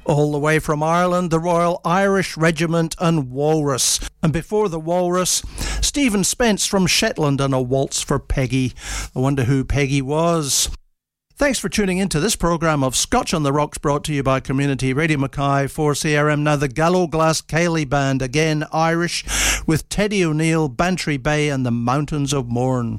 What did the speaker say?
All the way from Ireland, the Royal Irish Regiment and Walrus. And before the Walrus, Stephen Spence from Shetland and a waltz for Peggy. I wonder who Peggy was. Thanks for tuning into this programme of Scotch on the Rocks, brought to you by Community Radio Mackay 4CRM. Now the Gallowglass Cayley Band, again Irish, with Teddy O'Neill, Bantry Bay and the Mountains of Mourne.